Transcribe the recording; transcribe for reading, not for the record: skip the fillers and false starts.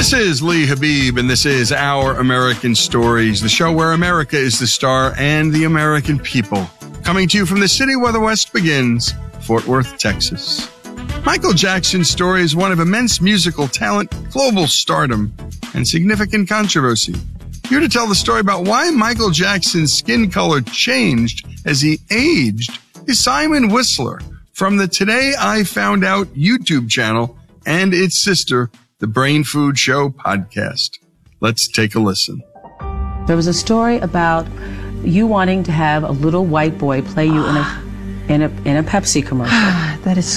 This is Lee Habib, and this is Our American Stories, the show where America is the star and the American people. Coming to you from the city where the West begins, Fort Worth, Texas. Michael Jackson's story is one of immense musical talent, global stardom, and significant controversy. Here to tell the story about why Michael Jackson's skin color changed as he aged is Simon Whistler from the Today I Found Out YouTube channel and its sister, the Brain Food Show podcast. Let's take a listen. There was a story about you wanting to have a little white boy play you in a Pepsi commercial. That is